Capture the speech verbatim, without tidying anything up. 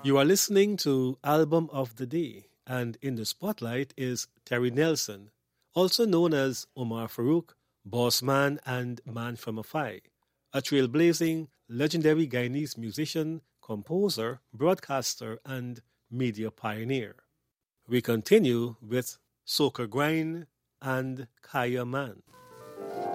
You are listening to Album of the Day, and in the spotlight is Terry Nelson, also known as Omar Farouk, Boss Man, and Man from Afai, a trailblazing, legendary Guyanese musician, composer, broadcaster, and media pioneer. We continue with Soca Grind and Kaya Man.